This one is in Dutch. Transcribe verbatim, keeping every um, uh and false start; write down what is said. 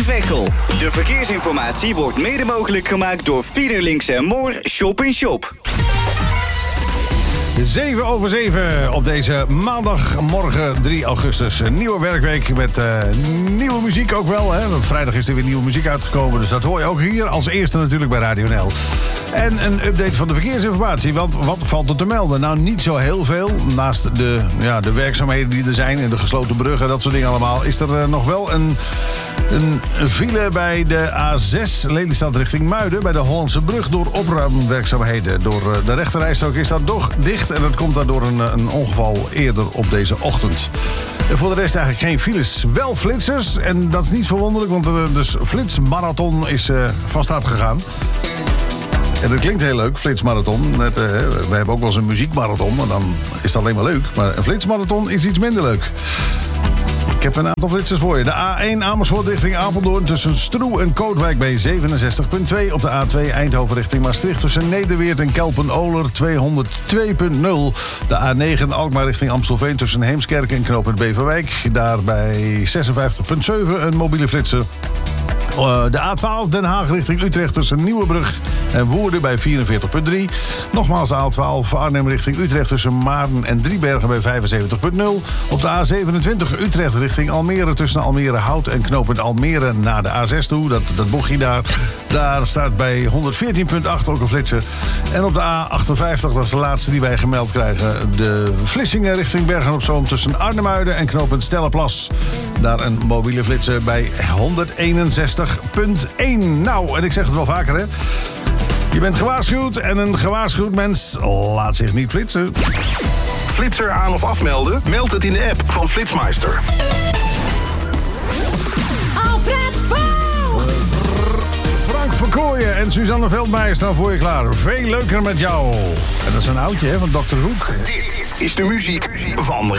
Veghel. De verkeersinformatie wordt mede mogelijk gemaakt door Fiederlinks en Moor Shop in Shop. zeven over zeven op deze maandagmorgen drie augustus. Een nieuwe werkweek met uh, nieuwe muziek ook wel. Hè? Want vrijdag is er weer nieuwe muziek uitgekomen. Dus dat hoor je ook hier als eerste natuurlijk bij Radio N L. En een update van de verkeersinformatie. Want wat valt er te melden? Nou, niet zo heel veel. Naast de, ja, de werkzaamheden die er zijn en de gesloten bruggen, dat soort dingen allemaal, is er uh, nog wel een, een file bij de A zes Lelystad richting Muiden. Bij de Hollandse brug door opruimwerkzaamheden. Door uh, de rechterrijstrook is dat toch dicht. En dat komt daardoor een, een ongeval eerder op deze ochtend. En voor de rest eigenlijk geen files. Wel flitsers. En dat is niet verwonderlijk, want de dus flitsmarathon is uh, van start gegaan. En dat klinkt heel leuk, flitsmarathon. Net, uh, we hebben ook wel eens een muziekmarathon, maar dan is het alleen maar leuk. Maar een flitsmarathon is iets minder leuk. Ik heb een aantal flitsers voor je. De A één Amersfoort richting Apeldoorn tussen Stroe en Kootwijk bij zevenenzestig komma twee. Op de A twee Eindhoven richting Maastricht tussen Nederweert en Kelpen-Oler tweehonderdtwee komma nul. De A negen Alkmaar richting Amstelveen tussen Heemskerk en knooppunt Beverwijk. Daar bij zesenvijftig komma zeven een mobiele flitser. Uh, de A twaalf Den Haag richting Utrecht tussen Nieuwebrug en Woerden bij vierenveertig komma drie. Nogmaals de A twaalf Arnhem richting Utrecht tussen Maarden en Driebergen bij vijfenzeventig komma nul. Op de A zevenentwintig Utrecht richting Almere tussen Almere Hout en knooppunt Almere naar de A zes toe. Dat, dat bochtje daar, daar staat bij honderdveertien komma acht ook een flitser. En op de A achtenvijftig, dat is de laatste die wij gemeld krijgen, de Vlissingen richting Bergen-op-Zoom tussen Arnhemuiden en knooppunt Stellenplas. Daar een mobiele flitser bij honderdeenenzestig komma één. Nou, en ik zeg het wel vaker, hè. Je bent gewaarschuwd en een gewaarschuwd mens laat zich niet flitsen. Flitser aan of afmelden? Meld het in de app van Flitsmeister. Alfred Vogt! Frank Verkooyen en Suzanne Veldmeijer staan voor je klaar. Veel leuker met jou. En dat is een oudje, hè, van dokter Hoek. Dit is de muziek van